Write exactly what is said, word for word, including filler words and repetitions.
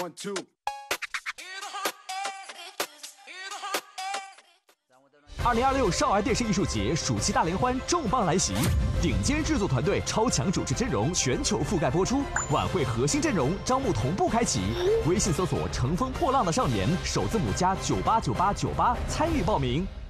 二零二六少儿电视艺术节暑期大联欢重磅来袭，顶尖制作团队、超强主持阵容全球覆盖播出。晚会核心阵容招募同步开启，微信搜索“乘风破浪的少年”，首字母加九八九八九八参与报名。